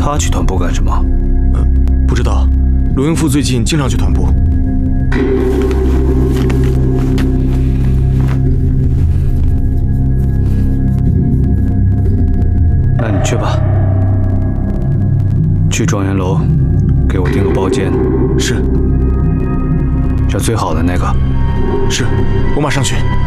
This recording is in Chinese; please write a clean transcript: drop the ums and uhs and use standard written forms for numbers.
他去团部干什么？ 不知道。罗应富最近经常去团部。 那你去吧，去状元楼给我订个包间。 是。 找最好的那个。 是，我马上去。